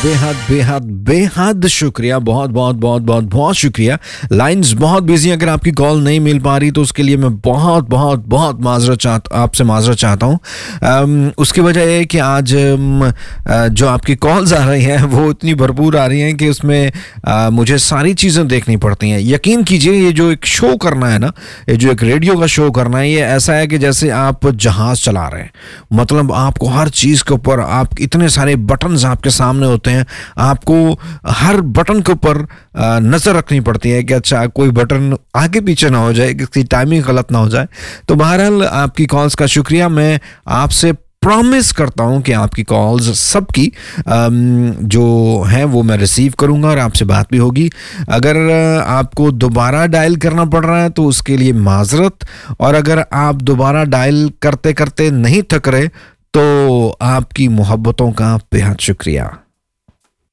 बेहद बेहद बेहद शुक्रिया। बहुत बहुत बहुत बहुत बहुत शुक्रिया। लाइंस बहुत बिजी हैं, अगर आपकी कॉल नहीं मिल पा रही तो उसके लिए मैं बहुत बहुत बहुत आपसे माजरत चाहता हूँ। उसकी वजह है कि आज जो आपकी कॉल्स आ रही हैं वो इतनी भरपूर आ रही हैं कि उसमें मुझे सारी चीज़ें देखनी पड़ती हैं। यकीन कीजिए, ये जो एक शो करना है ना, ये जो एक रेडियो का शो करना है, ये ऐसा है कि जैसे आप जहाज़ चला रहे हैं। मतलब आपको हर चीज़ के ऊपर आप इतने सारे बटन्स आपके सामने होते हैं, आपको हर बटन के ऊपर नज़र रखनी पड़ती है कि अच्छा कोई बटन आगे पीछे ना हो जाए, किसी टाइमिंग गलत ना हो जाए। तो बहरहाल आपकी कॉल्स का शुक्रिया। मैं आपसे प्रॉमिस करता हूं कि आपकी कॉल्स सबकी जो हैं वो मैं रिसीव करूंगा और आपसे बात भी होगी। अगर आपको दोबारा डायल करना पड़ रहा है तो उसके लिए माजरत, और अगर आप दोबारा डायल करते करते नहीं थक रहे तो आपकी मोहब्बतों का बेहद शुक्रिया।